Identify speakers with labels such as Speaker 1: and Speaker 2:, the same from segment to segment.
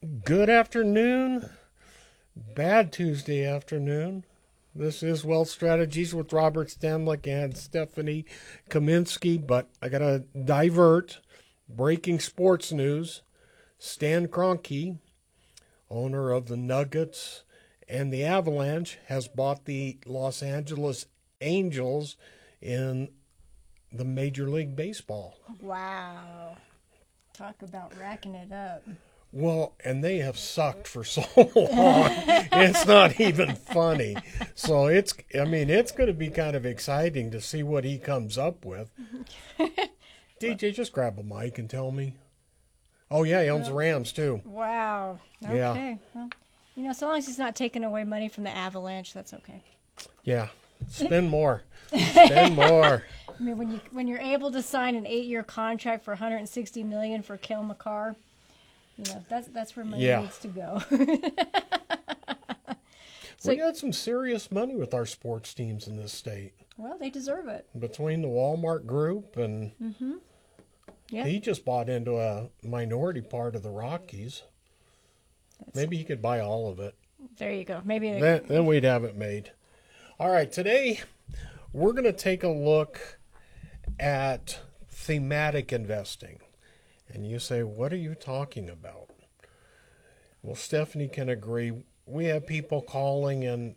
Speaker 1: Good afternoon. Bad Tuesday afternoon. This is Wealth Strategies with Robert Stanlick and Stephanie Kaminsky, but I got to divert. Breaking sports news. Stan Kroenke, owner of the Nuggets and the Avalanche, has bought the Los Angeles Angels in the Major League Baseball.
Speaker 2: Wow. Talk about racking it up.
Speaker 1: Well, and they have sucked for so long. It's not even funny. So it's going to be kind of exciting to see what he comes up with. DJ, just grab a mic and tell me. Oh, yeah, he owns the Rams, too.
Speaker 2: Wow. Okay.
Speaker 1: Yeah.
Speaker 2: Well, so long as he's not taking away money from the Avalanche, that's okay.
Speaker 1: Yeah. Spend more. Spend more.
Speaker 2: I mean, when you're able to sign an 8-year contract for $160 million for Cale Makar, that's where money needs to go.
Speaker 1: We got some serious money with our sports teams in this state.
Speaker 2: Well, they deserve it.
Speaker 1: Between the Walmart Group and he just bought into a minority part of the Rockies. Maybe he could buy all of it.
Speaker 2: There you go. Maybe
Speaker 1: then we'd have it made. All right, today we're going to take a look at thematic investing. And you say, what are you talking about? Well, Stephanie can agree. We have people calling and,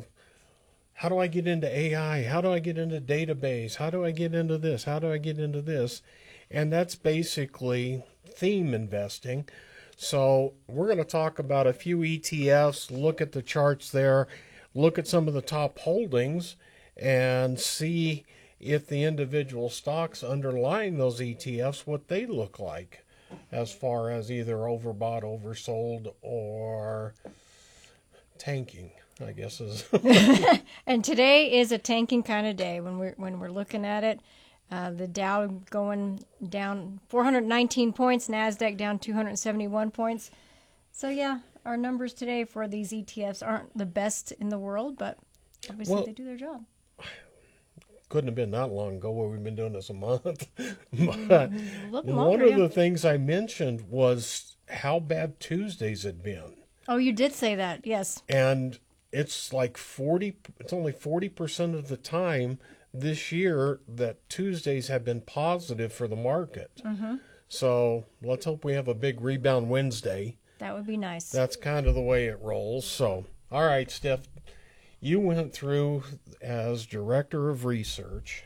Speaker 1: how do I get into AI? How do I get into database? How do I get into this? How do I get into this? And that's basically theme investing. So we're going to talk about a few ETFs, look at the charts there, look at some of the top holdings, and see if the individual stocks underlying those ETFs, what they look like as far as either overbought, oversold, or tanking, I guess is.
Speaker 2: And today is a tanking kind of day when we're looking at it. The Dow going down 419 points, NASDAQ down 271 points. So yeah, our numbers today for these ETFs aren't the best in the world, but obviously they do their job.
Speaker 1: Couldn't have been that long ago where we've been doing this a month. But one of the things I mentioned was how bad Tuesdays had been.
Speaker 2: Oh, you did say that, yes.
Speaker 1: And it's like it's only 40% of the time this year that Tuesdays have been positive for the market. Mm-hmm. So let's hope we have a big rebound Wednesday.
Speaker 2: That would be nice.
Speaker 1: That's kind of the way it rolls. So, all right, Steph. You went through as director of research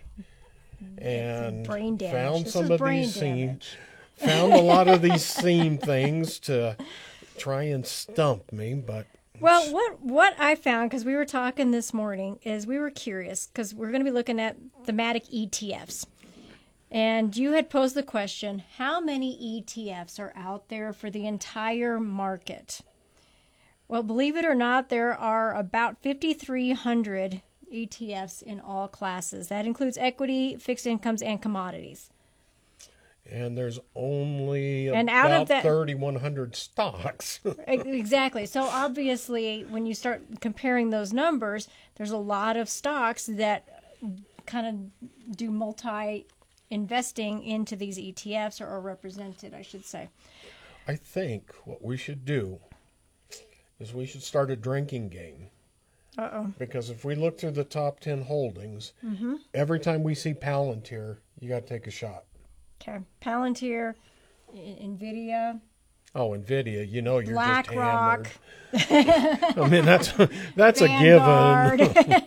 Speaker 1: and found some of these found a lot of these theme things to try and stump me, but
Speaker 2: well, what I found, because we were talking this morning, is we were curious because we're going to be looking at thematic ETFs. And you had posed the question, how many ETFs are out there for the entire market? Well, believe it or not, there are about 5,300 ETFs in all classes. That includes equity, fixed incomes, and commodities.
Speaker 1: And there's only about 3,100 stocks.
Speaker 2: Exactly. So obviously, when you start comparing those numbers, there's a lot of stocks that kind of do multi-investing into these ETFs or are represented, I should say.
Speaker 1: I think what we should do is we should start a drinking game.
Speaker 2: Uh-oh.
Speaker 1: Because if we look through the top 10 holdings, every time we see Palantir, you got to take a shot.
Speaker 2: Okay. Palantir, NVIDIA.
Speaker 1: Oh, NVIDIA, you're
Speaker 2: BlackRock.
Speaker 1: just hammered. I mean, that's a given.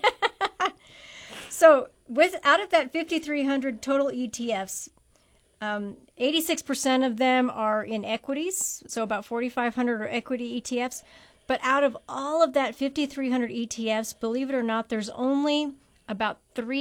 Speaker 2: So, out of that 5,300 total ETFs, 86% of them are in equities, so about 4,500 are equity ETFs. But out of all of that 5,300 ETFs, believe it or not, there's only about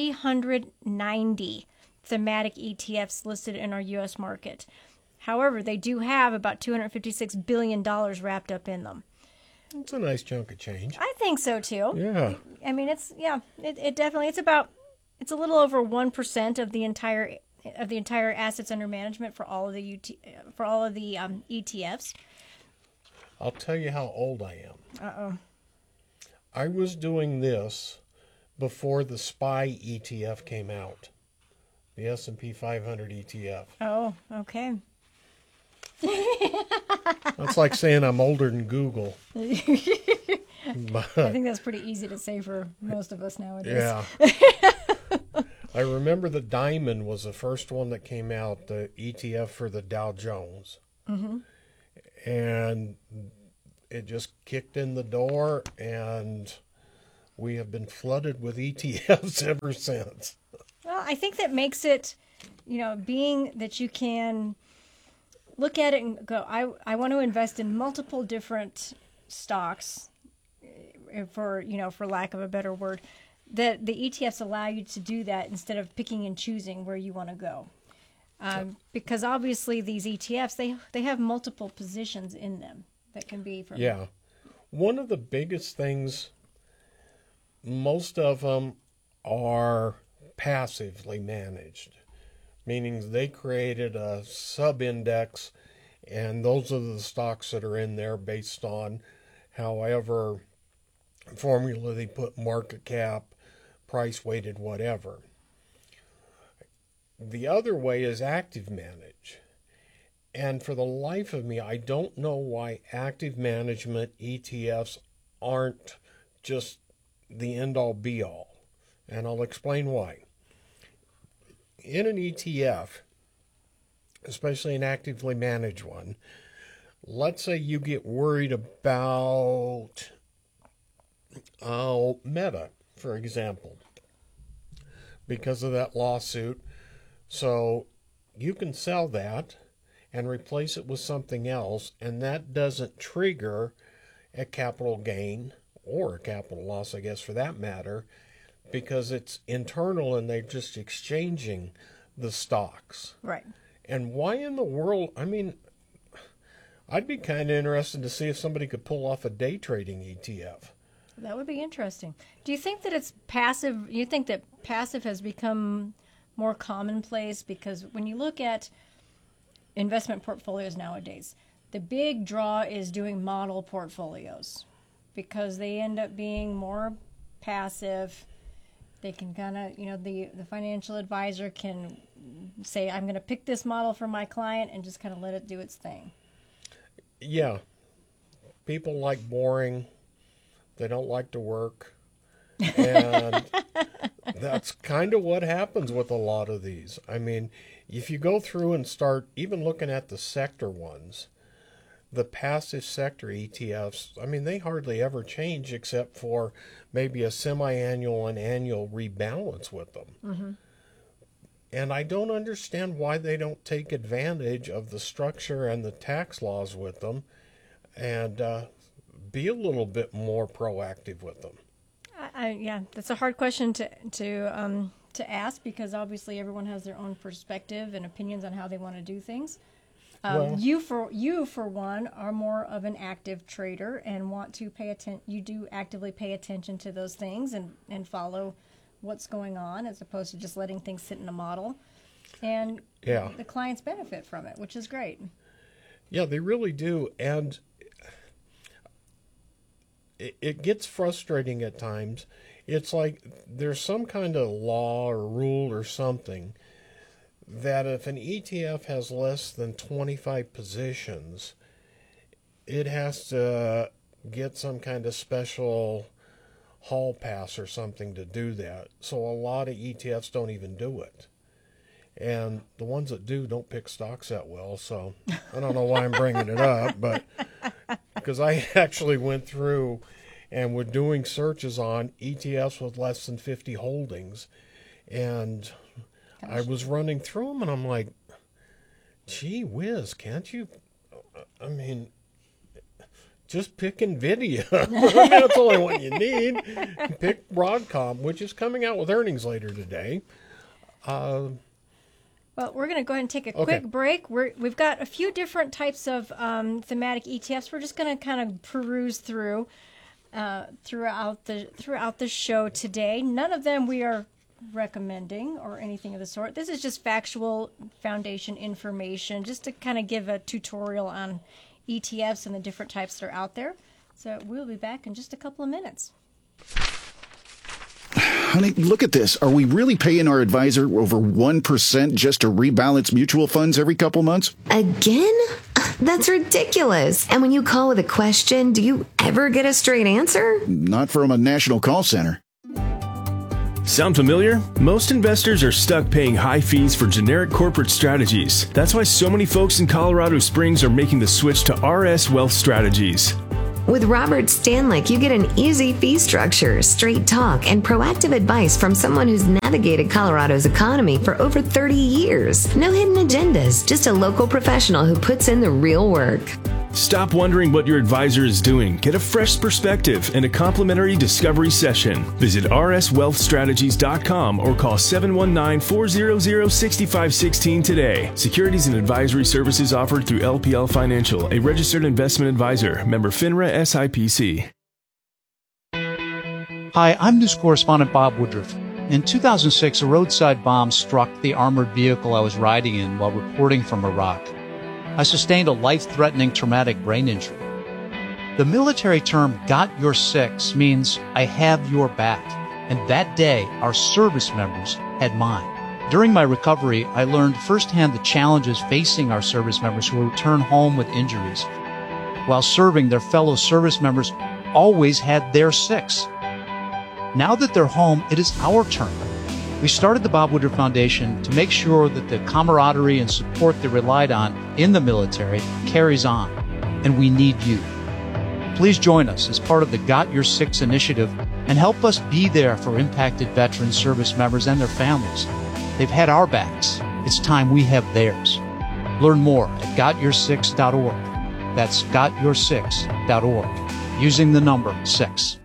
Speaker 2: 390 thematic ETFs listed in our U.S. market. However, they do have about $256 billion wrapped up in them.
Speaker 1: It's a nice chunk of change.
Speaker 2: I think so, too.
Speaker 1: Yeah.
Speaker 2: I mean, it definitely, it's a little over 1% of the entire assets under management for all of the ETFs.
Speaker 1: I'll tell you how old I am.
Speaker 2: Uh-oh.
Speaker 1: I was doing this before the SPY ETF came out, the S&P 500 ETF.
Speaker 2: Oh, okay.
Speaker 1: That's like saying I'm older than Google.
Speaker 2: I think that's pretty easy to say for most of us nowadays.
Speaker 1: Yeah. I remember the Diamond was the first one that came out, the ETF for the Dow Jones. Mm-hmm. And it just kicked in the door, and we have been flooded with ETFs ever since.
Speaker 2: Well, I think that makes it, being that you can look at it and go, I want to invest in multiple different stocks, for lack of a better word, that the ETFs allow you to do that instead of picking and choosing where you want to go. Because obviously these ETFs, they have multiple positions in them that can be from...
Speaker 1: Yeah. One of the biggest things, most of them are passively managed, meaning they created a sub-index, and those are the stocks that are in there based on however formula they put, market cap, price weighted, whatever. The other way is active manage. And for the life of me, I don't know why active management ETFs aren't just the end-all be-all. And I'll explain why. In an ETF, especially an actively managed one, let's say you get worried about Meta, for example, because of that lawsuit. So you can sell that and replace it with something else, and that doesn't trigger a capital gain or a capital loss, I guess, for that matter, because it's internal and they're just exchanging the stocks.
Speaker 2: Right.
Speaker 1: And why in the world, I mean, I'd be kind of interested to see if somebody could pull off a day trading ETF.
Speaker 2: That would be interesting. Do you think that it's passive? You think that passive has become more commonplace? Because when you look at investment portfolios nowadays, the big draw is doing model portfolios because they end up being more passive. They can kind of, the financial advisor can say, I'm going to pick this model for my client and just kind of let it do its thing.
Speaker 1: Yeah. People like boring. They don't like to work. And that's kind of what happens with a lot of these. I mean, if you go through and start even looking at the sector ones, the passive sector ETFs, I mean, they hardly ever change except for maybe a semi-annual and annual rebalance with them. Mm-hmm. And I don't understand why they don't take advantage of the structure and the tax laws with them and be a little bit more proactive with them.
Speaker 2: Yeah, that's a hard question to ask because obviously everyone has their own perspective and opinions on how they want to do things. You for one are more of an active trader and want to pay attention. You do actively pay attention to those things and follow what's going on as opposed to just letting things sit in a model. And the clients benefit from it, which is great.
Speaker 1: Yeah, they really do. And it gets frustrating at times. It's like there's some kind of law or rule or something that if an ETF has less than 25 positions, it has to get some kind of special hall pass or something to do that. So a lot of ETFs don't even do it. And the ones that do don't pick stocks that well. So I don't know why I'm bringing it up, but because I actually went through and were doing searches on ETFs with less than 50 holdings. And I was running through them, and I'm like, gee whiz, can't you? I mean, just pick NVIDIA. I mean, that's the only one you need. Pick Broadcom, which is coming out with earnings later today.
Speaker 2: Well, we're going to go ahead and take a quick break. We've got a few different types of thematic ETFs. We're just going to kind of peruse through throughout the show today. None of them we are recommending or anything of the sort. This is just factual foundation information just to kind of give a tutorial on ETFs and the different types that are out there. So we'll be back in just a couple of minutes.
Speaker 3: Honey, look at this. Are we really paying our advisor over 1% just to rebalance mutual funds every couple months?
Speaker 4: Again? That's ridiculous. And when you call with a question, do you ever get a straight answer?
Speaker 3: Not from a national call center.
Speaker 5: Sound familiar? Most investors are stuck paying high fees for generic corporate strategies. That's why so many folks in Colorado Springs are making the switch to RS Wealth Strategies.
Speaker 4: With Robert Stanlick, you get an easy fee structure, straight talk, and proactive advice from someone who's navigated Colorado's economy for over 30 years. No hidden agendas, just a local professional who puts in the real work.
Speaker 5: Stop wondering what your advisor is doing. Get a fresh perspective and a complimentary discovery session. Visit rswealthstrategies.com or call 719-400-6516 today. Securities and advisory services offered through LPL Financial, a registered investment advisor. Member FINRA SIPC.
Speaker 6: Hi, I'm news correspondent Bob Woodruff. In 2006, a roadside bomb struck the armored vehicle I was riding in while reporting from Iraq. I sustained a life-threatening traumatic brain injury. The military term "got your six" means I have your back, and that day our service members had mine. During my recovery, I learned firsthand the challenges facing our service members who return home with injuries. While serving, their fellow service members always had their six. Now that they're home, it is our turn. We started the Bob Woodruff Foundation to make sure that the camaraderie and support they relied on in the military carries on, and we need you. Please join us as part of the Got Your Six initiative and help us be there for impacted veteran service members and their families. They've had our backs. It's time we have theirs. Learn more at gotyoursix.org. That's gotyoursix.org, using the number 6.